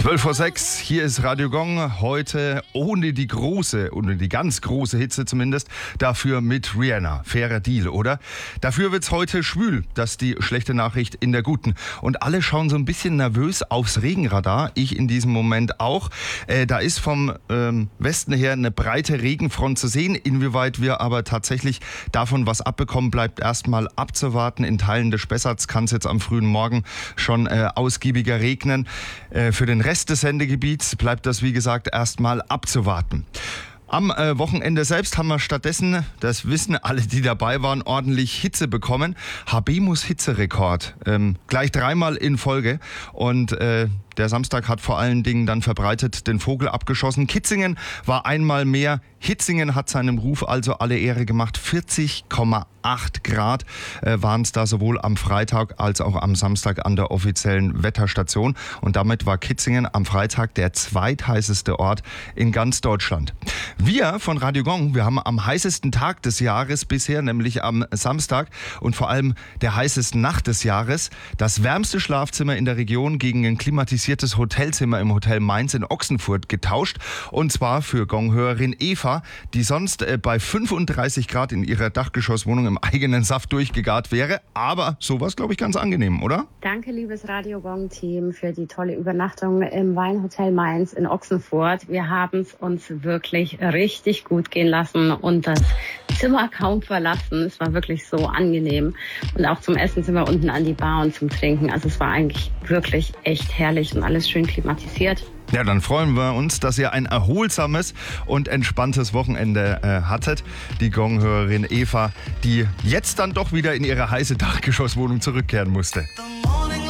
12:06 Uhr, hier ist Radio Gong. Heute ohne die ganz große Hitze zumindest. Dafür mit Rihanna. Fairer Deal, oder? Dafür wird's heute schwül. Das ist die schlechte Nachricht in der guten. Und alle schauen so ein bisschen nervös aufs Regenradar. Ich in diesem Moment auch. Da ist vom Westen her eine breite Regenfront zu sehen. Inwieweit wir aber tatsächlich davon was abbekommen, bleibt erstmal abzuwarten. In Teilen des Spessarts kann es jetzt am frühen Morgen schon ausgiebiger regnen. Für den Rest des Sendegebiets bleibt das, wie gesagt, erstmal abzuwarten. Am Wochenende selbst haben wir stattdessen, das wissen alle, die dabei waren, ordentlich Hitze bekommen. Habemus Hitzerekord, gleich 3-mal in Folge. Und der Samstag hat vor allen Dingen dann verbreitet den Vogel abgeschossen. Kitzingen war einmal mehr. Hitzingen hat seinem Ruf also alle Ehre gemacht. 40,8 Grad waren es da sowohl am Freitag als auch am Samstag an der offiziellen Wetterstation. Und damit war Kitzingen am Freitag der zweitheißeste Ort in ganz Deutschland. Wir von Radio Gong, wir haben am heißesten Tag des Jahres bisher, nämlich am Samstag und vor allem der heißesten Nacht des Jahres, das wärmste Schlafzimmer in der Region gegen ein klimatisiertes Hotelzimmer im Hotel Mainz in Ochsenfurt getauscht. Und zwar für Gong-Hörerin Eva, die sonst bei 35 Grad in ihrer Dachgeschosswohnung im eigenen Saft durchgegart wäre. Aber sowas, glaube ich, ganz angenehm, oder? Danke, liebes Radio Gong-Team, für die tolle Übernachtung im Weinhotel Mainz in Ochsenfurt. Wir haben es uns wirklich richtig gut gehen lassen und das Zimmer kaum verlassen. Es war wirklich so angenehm. Und auch zum Essen sind wir unten an die Bar und zum Trinken. Also es war eigentlich wirklich echt herrlich und alles schön klimatisiert. Ja, dann freuen wir uns, dass ihr ein erholsames und entspanntes Wochenende hattet. Die Gong-Hörerin Eva, die jetzt dann doch wieder in ihre heiße Dachgeschosswohnung zurückkehren musste.